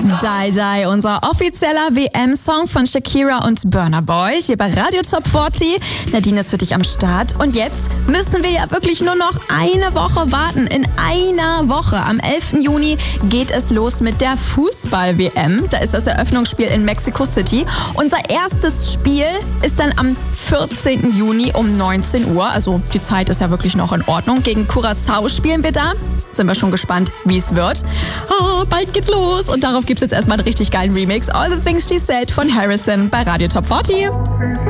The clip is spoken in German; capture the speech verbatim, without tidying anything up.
Die Die, unser offizieller W M-Song von Shakira und Burna Boy hier bei Radio Top vierzig. Nadine ist für dich am Start. Und jetzt müssen wir ja wirklich nur noch eine Woche warten. In einer Woche, am elften Juni, geht es los mit der Fußball-W M. Da ist das Eröffnungsspiel in Mexico City. Unser erstes Spiel ist dann am vierzehnten Juni um neunzehn Uhr. Also die Zeit ist ja wirklich noch in Ordnung. Gegen Curaçao spielen wir da. Sind wir schon gespannt, wie es wird. Oh, bald geht's los. Und darauf gibt's jetzt erstmal einen richtig geilen Remix. All the Things She Said von Harrison bei Radio Top vierzig.